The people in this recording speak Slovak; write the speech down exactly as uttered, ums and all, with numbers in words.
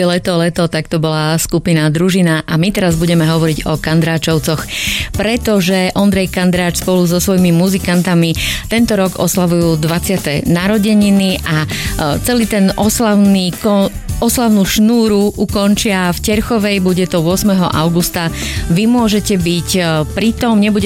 počúvali Leto, leto, tak to bola skupina Družina a my teraz budeme hovoriť o Kandráčovcoch, pretože Ondrej Kandráč spolu so svojimi muzikantami tento rok oslavujú dvadsiate narodeniny a celý ten oslavný ko- oslavnú šnúru ukončia v Terchovej, bude to ôsmeho augusta. Vy môžete byť pritom, nebude